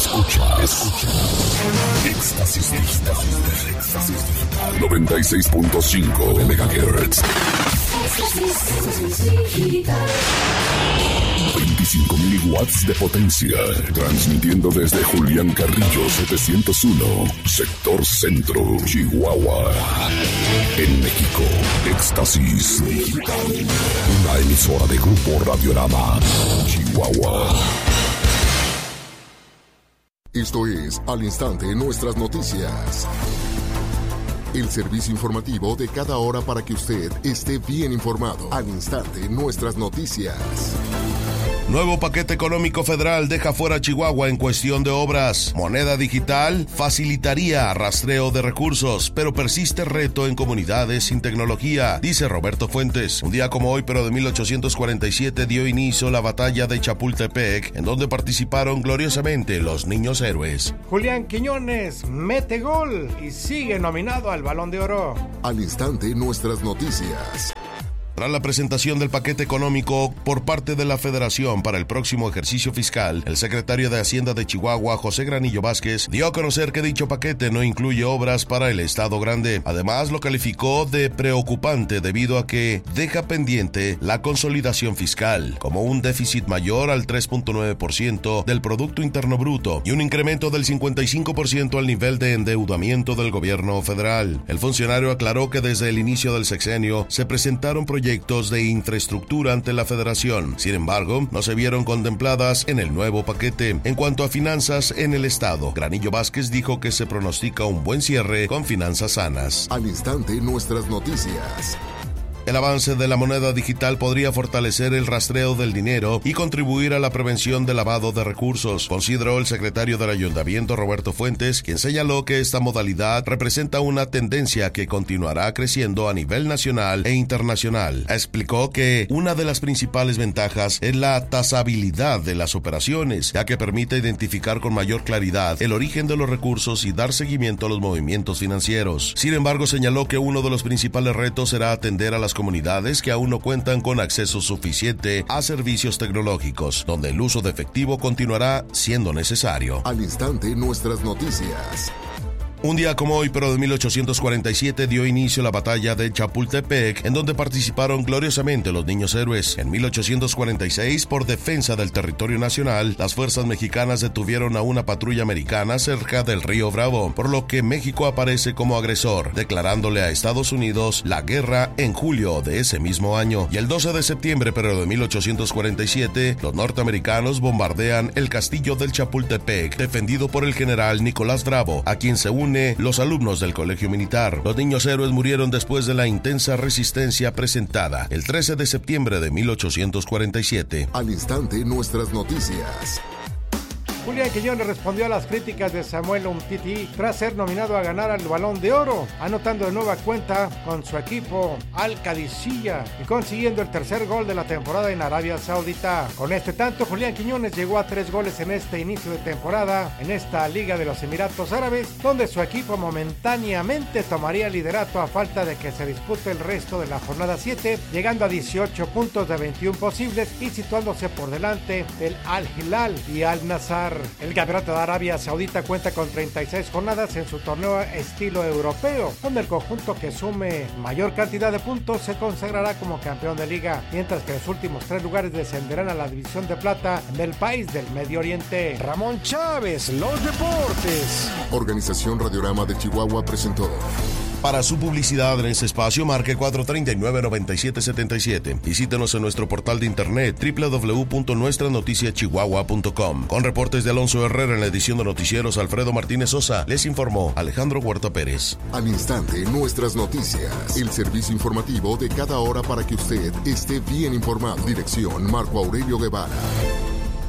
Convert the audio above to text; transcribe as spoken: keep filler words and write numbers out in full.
Escucha, escucha. Éxtasis Digital. Éxtasis Digital. noventa y seis punto cinco megahertz. veinticinco mil watts de potencia. Transmitiendo desde Julián Carrillo setecientos uno, sector centro, Chihuahua. En México, Éxtasis Digital. Una emisora de Grupo Radiorama, Chihuahua. Esto es Al Instante Nuestras Noticias. El servicio informativo de cada hora para que usted esté bien informado. Al instante, nuestras noticias. Nuevo paquete económico federal deja fuera a Chihuahua en cuestión de obras. Moneda digital facilitaría rastreo de recursos, pero persiste reto en comunidades sin tecnología, dice Roberto Fuentes. Un día como hoy, pero de mil ochocientos cuarenta y siete, dio inicio la batalla de Chapultepec, en donde participaron gloriosamente los niños héroes. Julián Quiñones mete gol y sigue nominado al Balón de Oro. Al instante, nuestras noticias. Tras la presentación del paquete económico por parte de la Federación para el próximo ejercicio fiscal, el secretario de Hacienda de Chihuahua, José Granillo Vázquez, dio a conocer que dicho paquete no incluye obras para el Estado Grande. Además, lo calificó de preocupante debido a que deja pendiente la consolidación fiscal, como un déficit mayor al tres punto nueve por ciento del Producto Interno Bruto y un incremento del cincuenta y cinco por ciento al nivel de endeudamiento del gobierno federal. El funcionario aclaró que desde el inicio del sexenio se presentaron proyectos proyectos de infraestructura ante la Federación. Sin embargo, no se vieron contempladas en el nuevo paquete. En cuanto a finanzas en el Estado, Granillo Vázquez dijo que se pronostica un buen cierre con finanzas sanas. Al instante, nuestras noticias. El avance de la moneda digital podría fortalecer el rastreo del dinero y contribuir a la prevención del lavado de recursos, consideró el secretario del Ayuntamiento, Roberto Fuentes, quien señaló que esta modalidad representa una tendencia que continuará creciendo a nivel nacional e internacional. Explicó que una de las principales ventajas es la tasabilidad de las operaciones, ya que permite identificar con mayor claridad el origen de los recursos y dar seguimiento a los movimientos financieros. Sin embargo, señaló que uno de los principales retos será atender a las comunidades que aún no cuentan con acceso suficiente a servicios tecnológicos, donde el uso de efectivo continuará siendo necesario. Al instante, nuestras noticias. Un día como hoy, pero de mil ochocientos cuarenta y siete, dio inicio la batalla de Chapultepec, en donde participaron gloriosamente los niños héroes. En mil ochocientos cuarenta y seis, por defensa del territorio nacional, las fuerzas mexicanas detuvieron a una patrulla americana cerca del río Bravo, por lo que México aparece como agresor, declarándole a Estados Unidos la guerra en julio de ese mismo año. Y el doce de septiembre, pero de mil ochocientos cuarenta y siete, los norteamericanos bombardean el castillo del Chapultepec, defendido por el general Nicolás Bravo, a quien se une los alumnos del colegio militar. Los niños héroes murieron después de la intensa resistencia presentada el trece de septiembre de mil ochocientos cuarenta y siete. Al instante, nuestras noticias. Julián Quiñones respondió a las críticas de Samuel Umtiti tras ser nominado a ganar el Balón de Oro, anotando de nueva cuenta con su equipo Al Qadisiyah y consiguiendo el tercer gol de la temporada en Arabia Saudita. Con este tanto, Julián Quiñones llegó a tres goles en este inicio de temporada en esta Liga de los Emiratos Árabes, donde su equipo momentáneamente tomaría el liderato a falta de que se dispute el resto de la jornada siete, llegando a dieciocho puntos de veintiuno posibles y situándose por delante del Al Hilal y Al Nassr. El Campeonato de Arabia Saudita cuenta con treinta y seis jornadas en su torneo estilo europeo, donde el conjunto que sume mayor cantidad de puntos se consagrará como campeón de liga, mientras que los últimos tres lugares descenderán a la división de plata del país del Medio Oriente. Ramón Chávez, los deportes. Organización Radiorama de Chihuahua presentó. Para su publicidad en este espacio, marque cuatro tres nueve, nueve siete siete siete. Visítenos en nuestro portal de internet doble u doble u doble u punto nuestra noticia chihuahua punto com. Con reportes de Alonso Herrera en la edición de noticieros, Alfredo Martínez Sosa, les informó Alejandro Huerta Pérez. Al instante, nuestras noticias. El servicio informativo de cada hora para que usted esté bien informado. Dirección Marco Aurelio Guevara.